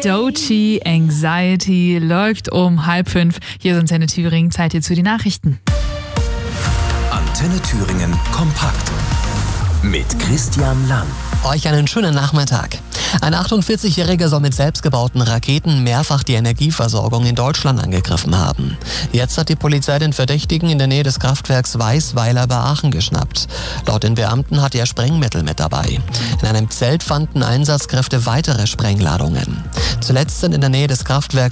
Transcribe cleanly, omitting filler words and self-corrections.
Doechii, Anxiety, läuft um 4:30. Hier sind Antenne Thüringen, Zeit jetzt für die Nachrichten. Antenne Thüringen kompakt mit Christian Lang. Euch einen schönen Nachmittag. Ein 48-Jähriger soll mit selbstgebauten Raketen mehrfach die Energieversorgung in Deutschland angegriffen haben. Jetzt hat die Polizei den Verdächtigen in der Nähe des Kraftwerks Weißweiler bei Aachen geschnappt. Laut den Beamten hatte er Sprengmittel mit dabei. In einem Zelt fanden Einsatzkräfte weitere Sprengladungen. Zuletzt sind in der Nähe des Kraftwerks